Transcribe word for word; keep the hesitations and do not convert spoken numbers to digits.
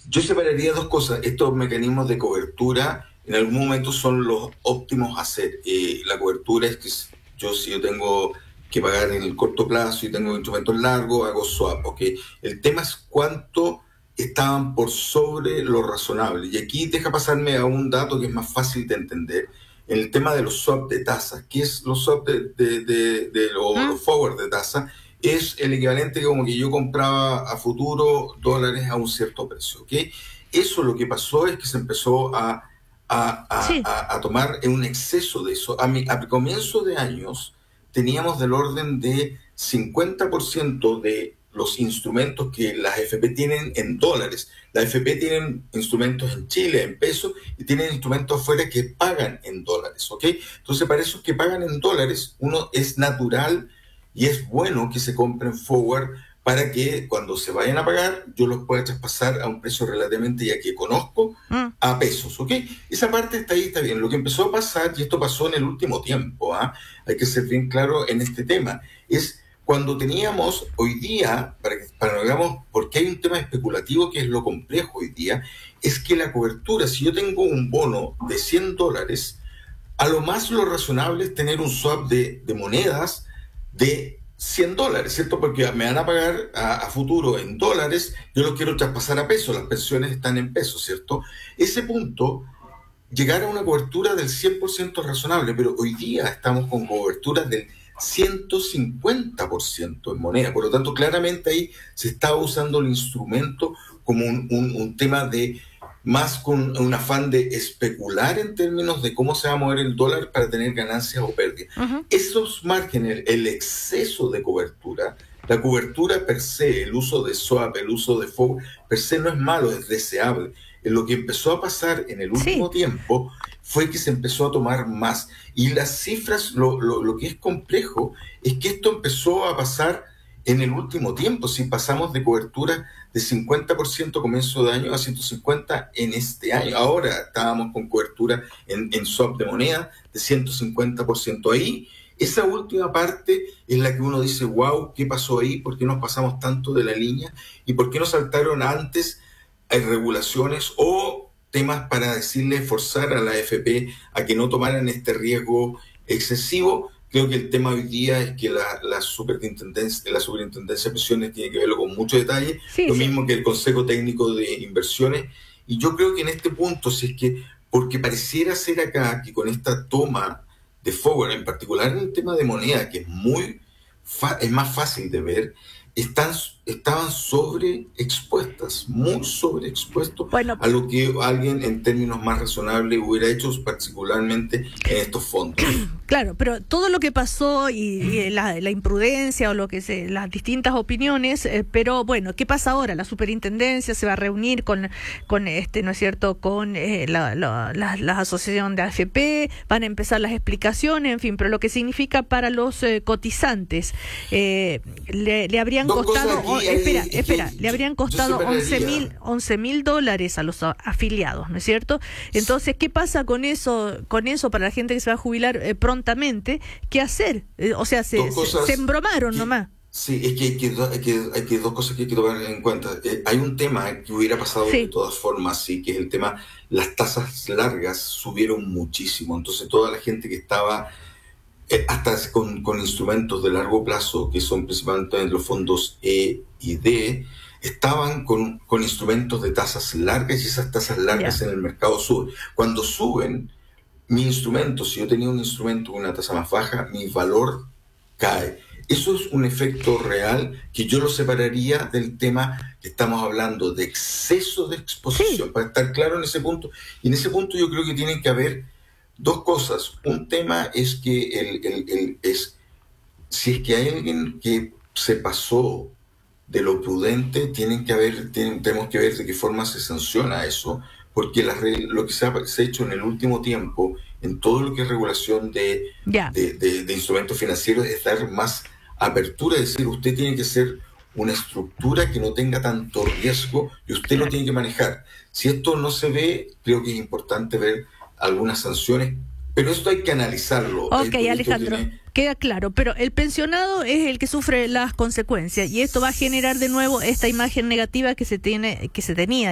Yo separaría dos cosas. Estos mecanismos de cobertura en algún momento son los óptimos a hacer. Eh, la cobertura es que yo si yo tengo que pagar en el corto plazo y tengo instrumentos largos, hago swap. ¿Okay? El tema es cuánto estaban por sobre lo razonable. Y aquí deja pasarme a un dato que es más fácil de entender. En el tema de los swap de tasas. ¿Qué es los swap de, de, de, de los, ¿Mm? los forward de tasa? Es el equivalente como que yo compraba a futuro dólares a un cierto precio, ¿ok? Eso lo que pasó es que se empezó a, a, a, Sí. a, a tomar un exceso de eso. A, mi, a comienzo de años teníamos del orden de cincuenta por ciento de los instrumentos que las F P tienen en dólares. Las F P tienen instrumentos en Chile, en pesos, y tienen instrumentos afuera que pagan en dólares, ¿ok? Entonces, para esos que pagan en dólares, uno es natural y es bueno que se compren forward para que cuando se vayan a pagar yo los pueda traspasar a un precio relativamente ya que conozco Mm. a pesos, ¿ok? Esa parte está ahí, está bien. Lo que empezó a pasar, y esto pasó en el último tiempo, ¿ah? Hay que ser bien claro en este tema, es cuando teníamos hoy día, para que para que veamos por qué hay un tema especulativo que es lo complejo hoy día, es que la cobertura, si yo tengo un bono de cien dólares, a lo más lo razonable es tener un swap de, de monedas de cien dólares, ¿cierto? Porque me van a pagar a, a futuro en dólares, yo los quiero traspasar a pesos, las pensiones están en pesos, ¿cierto? Ese punto, llegar a una cobertura del cien por ciento es razonable, pero hoy día estamos con coberturas del ciento cincuenta por ciento en moneda, por lo tanto, claramente ahí se está usando el instrumento como un, un, un tema de más con un afán de especular en términos de cómo se va a mover el dólar para tener ganancias o pérdidas. Uh-huh. Esos márgenes, el exceso de cobertura, la cobertura per se, el uso de swap, el uso de forward, per se no es malo, es deseable. Lo que empezó a pasar en el último Sí. tiempo fue que se empezó a tomar más. Y las cifras, lo, lo, lo que es complejo, es que esto empezó a pasar en el último tiempo. Si pasamos de cobertura de cincuenta por ciento comienzo de año a ciento cincuenta en este año. Ahora estábamos con cobertura en, en swap de moneda de ciento cincuenta por ciento. Ahí, esa última parte es la que uno dice, wow, ¿qué pasó ahí? ¿Por qué nos pasamos tanto de la línea? ¿Y por qué nos saltaron antes a regulaciones o temas para decirle, forzar a la F P a que no tomaran este riesgo excesivo? Creo que el tema hoy día es que la, la, superintendencia, la superintendencia de pensiones tiene que verlo con mucho detalle, Sí, lo sí. mismo que el Consejo Técnico de Inversiones, y yo creo que en este punto, si es que, porque pareciera ser acá que con esta toma de forward, en particular en el tema de moneda, que es muy, es más fácil de ver, están, estaban sobreexpuestas, muy sobreexpuestos Bueno, a lo que alguien en términos más razonables hubiera hecho, particularmente en estos fondos. claro, pero todo lo que pasó y, y la, la imprudencia o lo que se, las distintas opiniones, eh, pero bueno, ¿qué pasa ahora? La superintendencia se va a reunir con, con este, ¿no es cierto?, con eh, la, la, la, la asociación de A F P, van a empezar las explicaciones, en fin, pero lo que significa para los eh, cotizantes, eh, le, le habrían Dos costado, cosas oh, aquí, espera, eh, es espera, que le habrían yo costado once separaría. mil, once mil dólares a los a- afiliados, ¿no es cierto? Entonces, ¿qué pasa con eso, con eso para la gente que se va a jubilar eh, prontamente? ¿Qué hacer? Eh, o sea, se, Dos se, cosas se embromaron que, nomás. sí, es que hay que, do- hay que, hay que dos cosas que hay que tomar en cuenta. Eh, hay un tema que hubiera pasado de Sí. todas formas, sí, que es el tema, las tasas largas subieron muchísimo, entonces toda la gente que estaba eh, hasta con, con instrumentos de largo plazo, que son principalmente los fondos E y D, estaban con, con instrumentos de tasas largas y esas tasas largas Ya. en el mercado suben. Cuando suben, mi instrumento, si yo tenía un instrumento con una tasa más baja, mi valor cae. Eso es un efecto real que yo lo separaría del tema que estamos hablando de exceso de exposición, Sí. para estar claro en ese punto. Y en ese punto yo creo que tienen que haber dos cosas. Un tema es que el, el, el, es, si es que hay alguien que se pasó de lo prudente, tienen que haber, tienen, tenemos que ver de qué forma se sanciona eso, porque la, lo que se ha, se ha hecho en el último tiempo, en todo lo que es regulación de, Ya. de, de, de instrumentos financieros, es dar más apertura, es decir, usted tiene que ser una estructura que no tenga tanto riesgo y usted lo Claro. tiene que manejar. Si esto no se ve, creo que es importante ver algunas sanciones, pero esto hay que analizarlo. Ok, Esto, esto Alejandro, tiene, queda claro, pero el pensionado es el que sufre las consecuencias y esto va a generar de nuevo esta imagen negativa que se tiene, que se tenía.